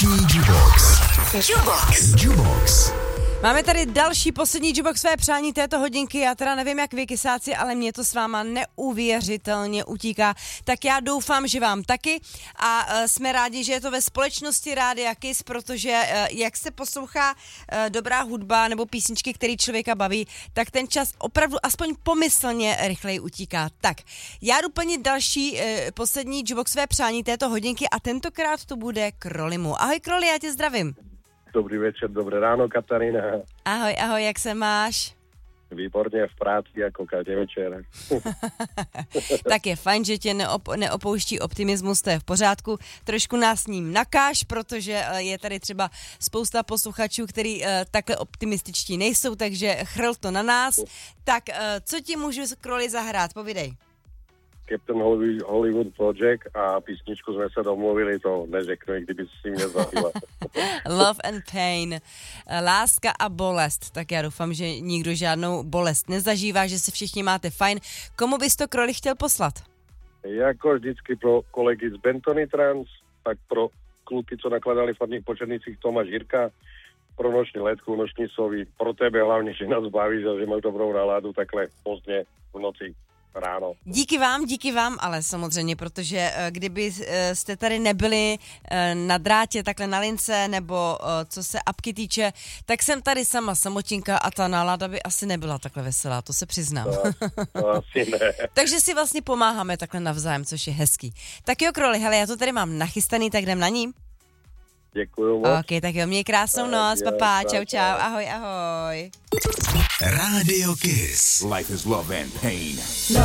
Vánoční Jubox. Máme tady další poslední Juboxové přání této hodinky. Já teda nevím, jak vy, kysáci, ale mě to s váma neuvěřitelně utíká. Tak já doufám, že vám taky. A jsme rádi, že je to ve společnosti Rádia Kiss, protože jak se poslouchá dobrá hudba nebo písničky, které člověka baví, tak ten čas opravdu aspoň pomyslně rychleji utíká. Tak, já jdu plnit další poslední Juboxové přání této hodinky a tentokrát to bude Krolimu. Ahoj Kroli, já tě zdravím. Dobrý večer, dobré ráno, Katarína. Ahoj, jak se máš? Výborně, v práci jako každý večer. Tak je fajn, že tě neopouští optimismus, to je v pořádku. Trošku nás s ním nakáž, protože je tady třeba spousta posluchačů, který takhle optimističtí nejsou, takže chrl to na nás. Tak, co ti můžu Kroli zahrát? Povídej. Captain Hollywood Project a písničku jsme se domluvili, to neřeknu, i kdyby si mě zabila. Love and Pain, láska a bolest. Tak já doufám, že nikdo žádnou bolest nezažívá, že se všichni máte fajn. Komu bys to Kroli chtěl poslat? Jako vždycky pro kolegy z Bentony Trans, tak pro kluky, co nakladali v Farných Počernicích, Tomáš Jirka, pro noční letku, noční sovy, pro tebe hlavně, že nás bavíš a že máš dobrou náladu takhle pozdě v noci. Ráno. Díky vám, ale samozřejmě, protože kdyby jste tady nebyli na drátě, takhle na lince, nebo co se apky týče, tak jsem tady sama samotinka a ta nálada by asi nebyla takhle veselá, to se přiznám. To asi ne. Takže si vlastně pomáháme takhle navzájem, což je hezký. Tak jo, Kroli, hele, já to tady mám nachystaný, tak jdem na ní. Děkuju moc. Ok, tak jo, měj krásnou noc, papá, čau, ahoj. Rádio Kiss. Life is love and pain.